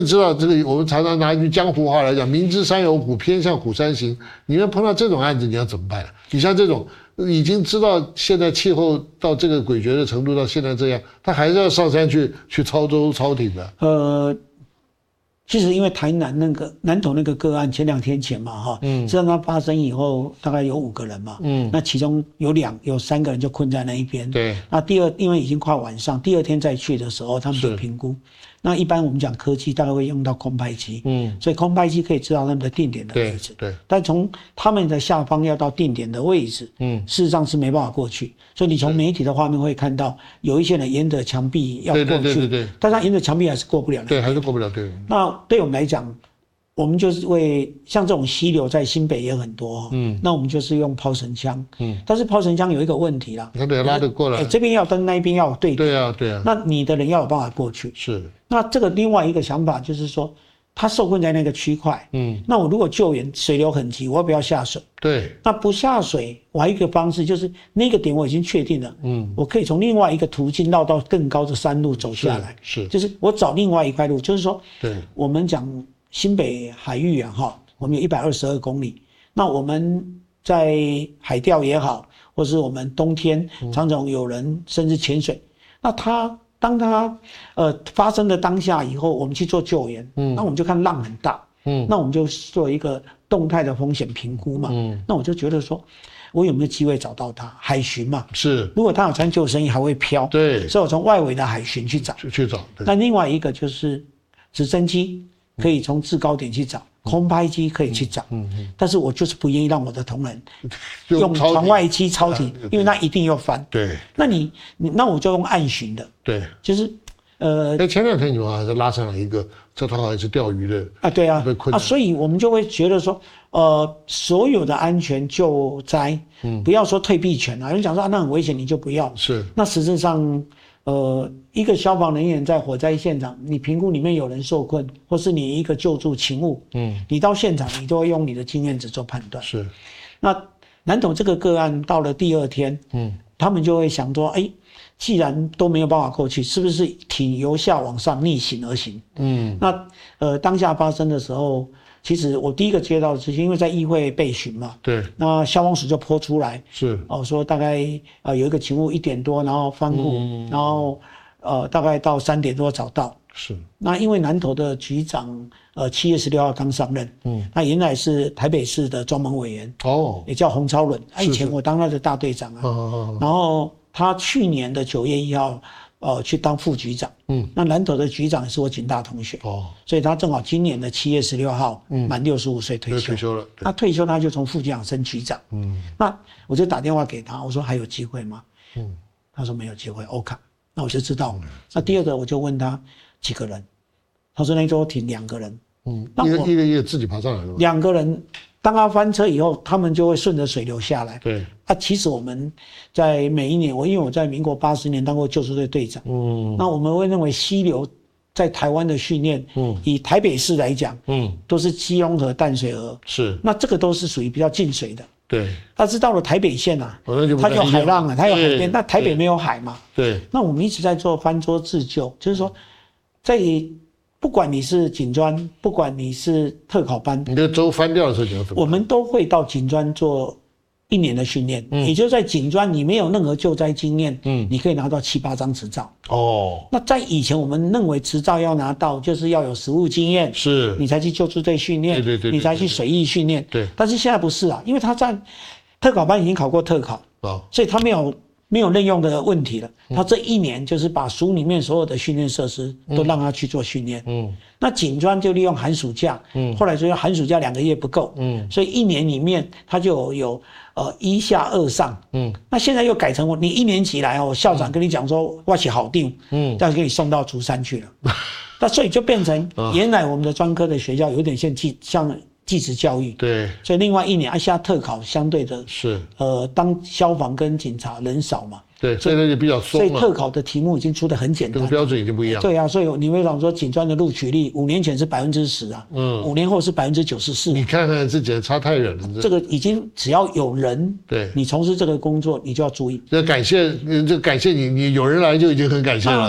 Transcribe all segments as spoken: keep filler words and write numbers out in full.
知道这个，我们常常拿一句江湖话来讲，明知山有虎，偏向虎山行。你们碰到这种案子，你要怎么办？你像这种已经知道现在气候到这个诡谲的程度，到现在这样，他还是要上山去去操舟操艇的。 呃，其实因为台南那个南投那个个案，前两天前嘛，哈，嗯，知道它发生以后，大概有五个人嘛，嗯，那其中有两有三个人就困在那一边。对，那第二，因为已经快晚上，第二天再去的时候，他们就评估。那一般我们讲科技大概会用到空拍机，嗯，所以空拍机可以知道他们的定点的位置，对，对，但从他们的下方要到定点的位置，嗯，事实上是没办法过去，所以你从媒体的画面会看到有一些人沿着墙壁要过去，对对对对对，但他沿着墙壁还是过不了， 对，还是过不了，对。 那对我们来讲，我们就是为像这种溪流在新北也很多，嗯，那我们就是用抛绳枪，嗯，但是抛绳枪有一个问题啦， 它得拉得过来， 欸、这边要灯，那一边要对， 对啊对啊， 那你的人要有办法过去，是。那这个另外一个想法就是说，他受困在那个区块，嗯，那我如果救援水流很急，我要不要下水？对，那不下水，我还有一个方式就是那个点我已经确定了，嗯，我可以从另外一个途径绕到更高的山路走下来，是，是就是我找另外一块路，就是说，对，我们讲新北海域啊，哈，我们有一百二十二公里，那我们在海钓也好，或是我们冬天常常有人甚至潜水，那他。当它呃发生的当下以后，我们去做救援，嗯，那我们就看浪很大，嗯，那我们就做一个动态的风险评估嘛，嗯，那我就觉得说，我有没有机会找到它？海巡嘛，是，如果它有穿救生衣还会飘，对，所以我从外围的海巡去找， 去找。 那另外一个就是直升机可以从制高点去找。空拍机可以去找，嗯嗯，但是我就是不愿意让我的同仁用船外机超艇，因为那一定要翻。对，那你你那我就用岸巡的，对，就是呃， 在前两天你们还是拉上了一个，这他好像是钓鱼的啊，对啊，啊，所以我们就会觉得说，呃，所有的安全救灾，嗯，不要说退避权啊，有人讲说啊那很危险，你就不要，是，那实质上。呃，一个消防人员在火灾现场，你评估里面有人受困，或是你一个救助勤务，嗯，你到现场，你都会用你的经验值做判断。是，那南投这个个案到了第二天，嗯，他们就会想说，哎，既然都没有办法过去，是不是艇由下往上逆行而行？嗯，那呃当下发生的时候。其实我第一个接到的资讯，因为在议会备询嘛，对，那消防署就泼出来，是哦，说大概呃有一个勤务一点多，然后翻覆，嗯、然后呃大概到三点多找到，是。那因为南投的局长呃七月十六号刚上任，嗯，那原来是台北市的专门委员，哦，也叫洪超伦，他以前我当他的大队长啊，哦，然后他去年的九月一号。呃，去当副局长，嗯，那南投的局长是我警大同学，哦，所以他正好今年的七月十六号，嗯，满六十五岁退休，退休了，他退休他就从副局长升局长，嗯，那我就打电话给他，我说还有机会吗？嗯，他说没有机会 ，OK， 那我就知道，嗯、那第二个我就问他几个人，他说那周挺两个人，嗯， 那一个一个一个自己爬上来了， 两个人。当他翻车以后，他们就会顺着水流下来。对，啊，其实我们在每一年，我因为我在民国八十年当过救助队队长，嗯，那我们会认为溪流在台湾的训练，嗯，以台北市来讲，嗯，都是基隆河、淡水河，是，那这个都是属于比较近水的。对，但是到了台北县啊，它有海浪啊，它有海边，但台北没有海嘛。对，那我们一直在做翻桌自救，就是说，在不管你是警专，不管你是特考班， 你的舟翻掉的时候你要怎么？ 我们都会到警专做一年的训练，嗯，也就是在警专你没有任何救灾经验，嗯，你可以拿到七八张执照。哦，那在以前我们认为执照要拿到就是要有实务经验，是，你才去救助队训练，对对 对, 对，你才去水域训练，对。但是现在不是啊，因为他在特考班已经考过特考，哦，所以他没有。没有任用的问题了，他这一年就是把书里面所有的训练设施都让他去做训练。嗯，那警专就利用寒暑假，嗯，后来说寒暑假两个月不够，嗯，所以一年里面他就有呃一下二上，嗯，那现在又改成我你一年级来哦，校长跟你讲说我是好定，嗯，要给你送到竹山去了，那所以就变成原来我们的专科的学校有点像技像。技职教育，对，所以另外一年啊，现在特考相对的是，呃，当消防跟警察人少嘛， 对，所以那就比较松了。所以特考的题目已经出得很简单， 这个标准已经不一样。 对啊，所以你会讲说警专的录取率，五年前是百分之十啊，嗯，五年后是百分之九十四。 你看看这简直差太远了。 这个已经只要有人，对，你从事这个工作，你就要注意。 这感谢，这感谢你，你有人来就已经很感谢了。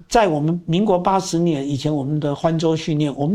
在我们民国八十年以前，我们的欢州训练，我们